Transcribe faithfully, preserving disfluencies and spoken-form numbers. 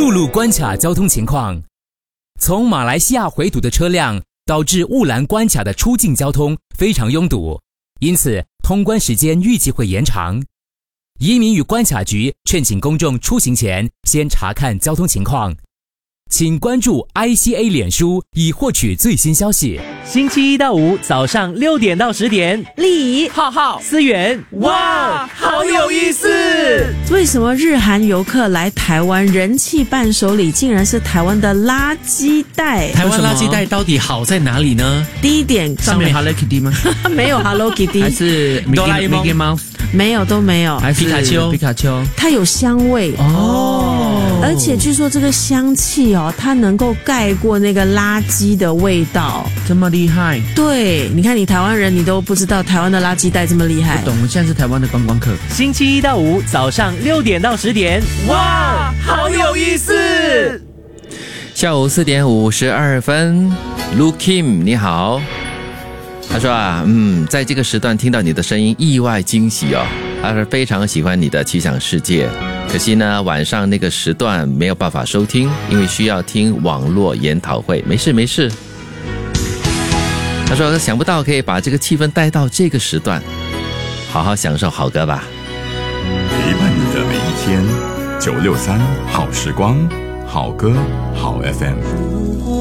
陆路关卡交通情况。从马来西亚回堵的车辆导致雾兰关卡的出境交通非常拥堵，因此通关时间预计会延长。移民与关卡局劝请公众出行前先查看交通情况。请关注 I C A 脸书以获取最新消息。 星期一到五早上六点到十点， 丽怡、 浩浩、思源，哇，好有意思！ 为什么日韩游客来台湾人气伴手礼竟然是台湾的垃圾袋？ 台湾垃圾袋到底好在哪里呢？ 第一点， 上面 Hello Kitty 吗？ 没有 Hello Kitty， 还是 Mickey, Mickey Mouse？ 没有，都没有。 还是皮卡丘？皮卡丘？ 它有香味哦， 而且据说这个香气哦，它能够盖过那个垃圾的味道， 这么厉害？ 对，你看你台湾人，你都不知道台湾的垃圾袋这么厉害。 不懂，我们现在是台湾的观光客。 星期一到五早上六点到十点，哇，好有意思！ 下午四点五十二分 ，Lu Kim 你好。他说啊，嗯，在这个时段听到你的声音，意外惊喜哦。他是非常喜欢你的奇想世界，可惜呢，晚上那个时段没有办法收听，因为需要听网络研讨会。没事没事。他说想不到可以把这个气氛带到这个时段，好好享受好歌吧。 陪伴你的每一天，九六三好时光，好歌好 F M。